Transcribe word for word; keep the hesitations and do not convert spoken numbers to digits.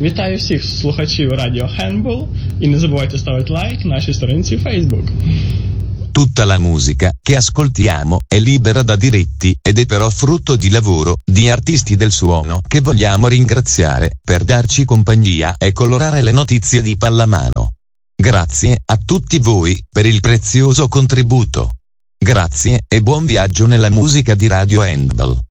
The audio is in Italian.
Вітаю всіх слухачів радіо Handball і не забувайте ставити лайк нашій сторінці Facebook. Tutta la musica che ascoltiamo è libera da diritti ed è però frutto di lavoro di artisti del suono che vogliamo ringraziare per darci compagnia e colorare le notizie di pallamano. Grazie a tutti voi per il prezioso contributo. Grazie e buon viaggio nella musica di Radio Handball.